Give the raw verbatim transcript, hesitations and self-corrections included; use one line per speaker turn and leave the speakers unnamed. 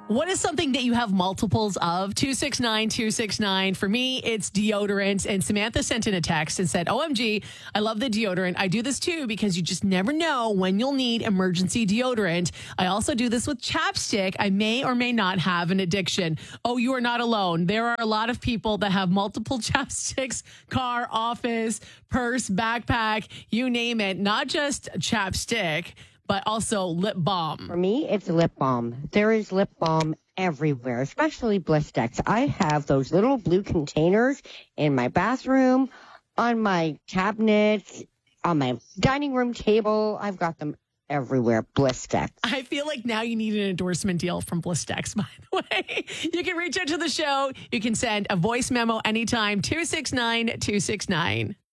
What is something that you have multiples of? two six nine, two six nine. For me, it's deodorant. And Samantha sent in a text and said, O M G, I love the deodorant. I do this too because you just never know when you'll need emergency deodorant. I also do this with chapstick. I may or may not have an addiction. Oh, you are not alone. There are a lot of people that have multiple chapsticks, car, office, purse, backpack, you name it. Not just chapstick, but also lip balm.
For me, it's lip balm. There is lip balm everywhere, especially Blistex. I have those little blue containers in my bathroom, on my cabinets, on my dining room table. I've got them everywhere. Blistex.
I feel like now you need an endorsement deal from Blistex, by the way. You can reach out to the show. You can send a voice memo anytime, two six nine, two six nine.